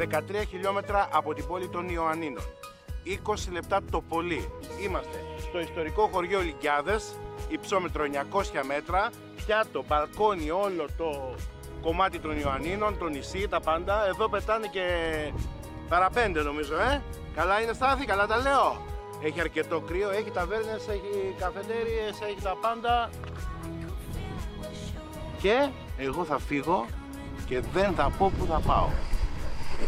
13 χιλιόμετρα από την πόλη των Ιωαννίνων. 20 λεπτά το πολύ. Είμαστε στο ιστορικό χωριό Λυκιάδες, υψόμετρο 900 μέτρα, πιάτο, μπαλκόνι, όλο το κομμάτι των Ιωαννίνων, το νησί, τα πάντα. Εδώ πετάνε και παραπέντε νομίζω, Καλά είναι Στάθη, καλά τα λέω. Έχει αρκετό κρύο, έχει ταβέρνες, έχει καφετέριες, έχει τα πάντα. Και εγώ θα φύγω και δεν θα πω που θα πάω.